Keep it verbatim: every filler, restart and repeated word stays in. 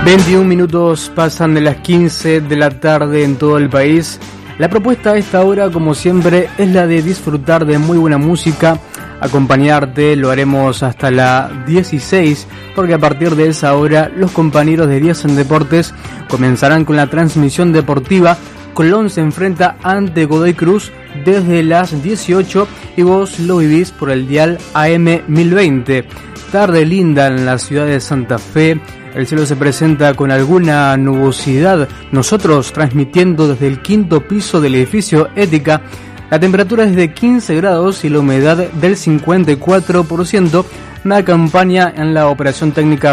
veintiún minutos pasan de las quince de la tarde en todo el país. La propuesta a esta hora, como siempre, es la de disfrutar de muy buena música, acompañarte, lo haremos hasta la dieciséis, porque a partir de esa hora los compañeros de Días en Deportes comenzarán con la transmisión deportiva. Colón se enfrenta ante Godoy Cruz desde las dieciocho y vos lo vivís por el dial A M mil veinte. Tarde linda en la ciudad de Santa Fe. El cielo se presenta con alguna nubosidad. Nosotros transmitiendo desde el quinto piso del edificio Ética. La temperatura es de quince grados y la humedad del cincuenta y cuatro por ciento. Me acompaña en la operación técnica